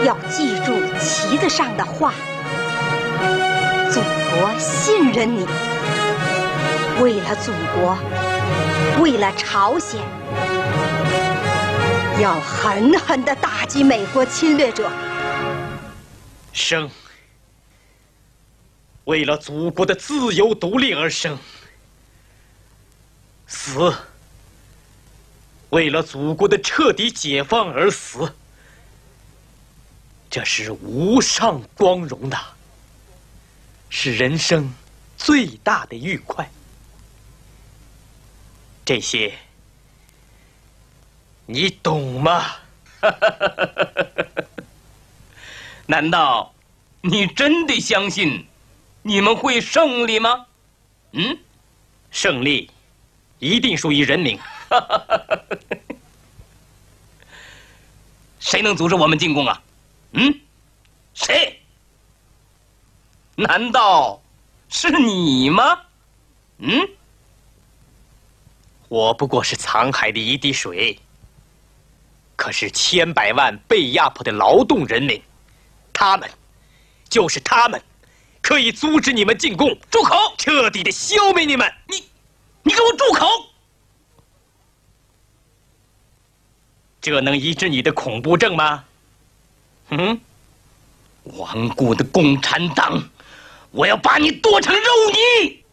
要记住旗子上的话：祖国信任你，为了祖国，为了朝鲜，要狠狠地打击美国侵略者。 生，为了祖国的自由独立而生；死，为了祖国的彻底解放而死。这是无上光荣的，是人生最大的愉快。这些你懂吗？ 难道你真的相信你们会胜利吗？ 胜利一定属于人民。 谁能阻止我们进攻啊？谁？难道是你吗？ 我不过是沧海的一滴水，可是千百万被压迫的劳动人民，他们，就是他们，可以阻止你们进攻， 住口！ 彻底的消灭你们。 你给我住口！ 这能医治你的恐怖症吗？ 顽固的共产党，我要把你剁成肉泥！